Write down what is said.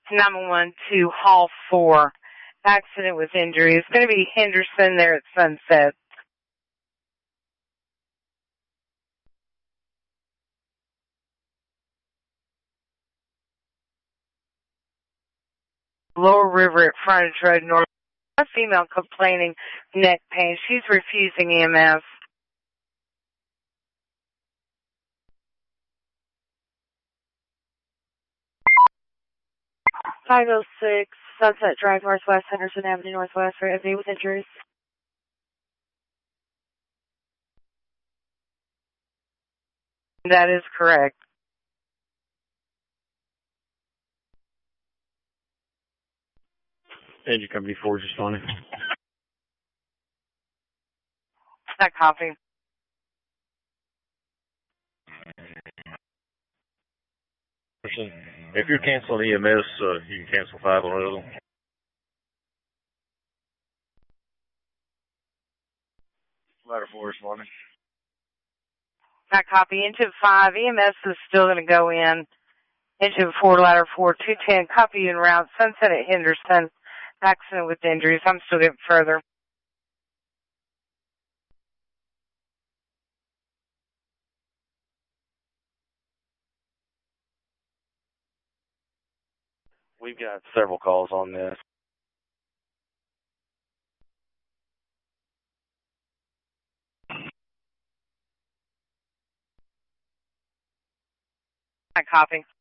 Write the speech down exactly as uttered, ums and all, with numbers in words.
nine one one to Hall four. Accident with injury. It's going to be Henderson there at Sunset. Lower River at Frontage Road North. A female complaining neck pain. She's refusing E M S. five oh six Sunset Drive Northwest, Henderson Avenue Northwest for M V with injuries. That is correct. Engine Company four is responding. That copy. If you're canceling E M S, uh, you can cancel five on another. Ladder four responding. That copy. Engine five. E M S is still going to go in. Engine four, ladder four, two ten. Copy en route. Sunset at Henderson. Accident with injuries. I'm still getting further. We've got several calls on this. That copy.